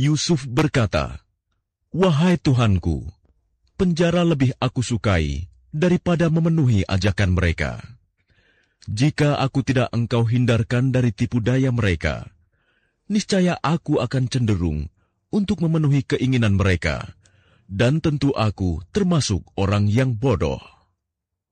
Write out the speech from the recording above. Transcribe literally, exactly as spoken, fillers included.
Yusuf berkata, "Wahai Tuhanku, penjara lebih aku sukai daripada memenuhi ajakan mereka. Jika aku tidak Engkau hindarkan dari tipu daya mereka, niscaya aku akan cenderung untuk memenuhi keinginan mereka, dan tentu aku termasuk orang yang bodoh."